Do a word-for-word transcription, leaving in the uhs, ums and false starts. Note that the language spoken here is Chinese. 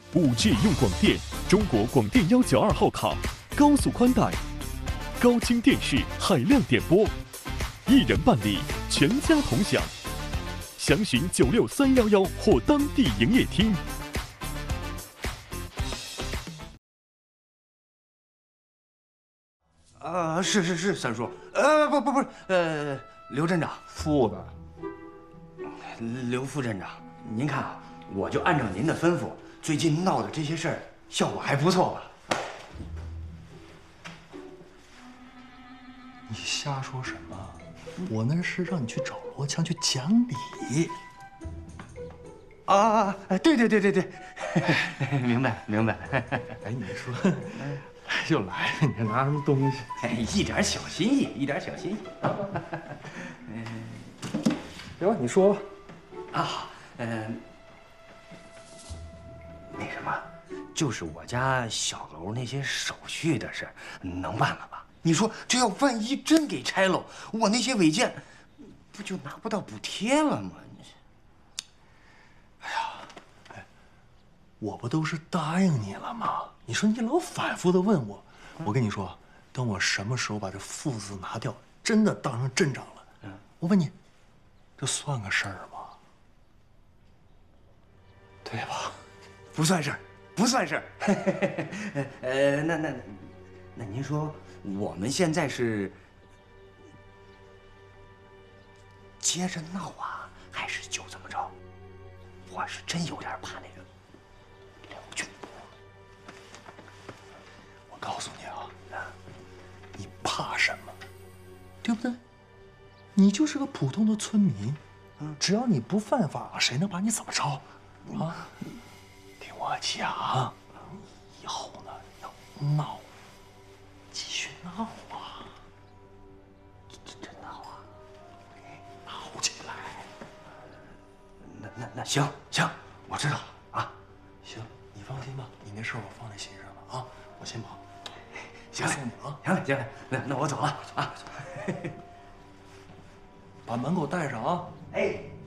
五 G 用广电，中国广电幺九二号卡，高速宽带，高清电视，海量点播，一人办理，全家同享。详询九六三幺幺或当地营业厅。 啊，是是是，三叔，呃，不不不是，呃，刘镇长， 副的， 刘副镇长，您看啊，我就按照您的吩咐，最近闹的这些事儿，效果还不错吧？ 你瞎说什么？我那是让你去找罗强去讲理。 啊啊啊！对对对对对，明白明白。 哎，你说，又来了，你还拿什么东西？ 哎，一点小心意，一点小心意。 嗯，行吧，你说吧。 啊，嗯，那什么，就是我家小楼那些手续的事，能办了吧？你说这要万一真给拆了，我那些违建，不就拿不到补贴了吗？ 哎呀，哎，我不都是答应你了吗？你说你老反复的问我，我跟你说，等我什么时候把这副字拿掉，真的当上镇长了，嗯，我问你，这算个事儿吗？对吧？ 不算事儿，不算事儿。呃，那那那您说，我们现在是接着闹啊，还是就这么着？我是真有点怕那个刘俊波。 我告诉你啊，你怕什么？对不对？你就是个普通的村民，只要你不犯法，谁能把你怎么着？啊，听我讲，以后呢要闹，继续闹啊， 真闹啊， 闹起来。 那那那行行，我知道了啊。 行，你放心吧，你那事儿我放在心上了啊，我先跑。 行嘞， 送你啊， 行嘞，行嘞，那那我走了啊。 把门给我带上啊。 哎。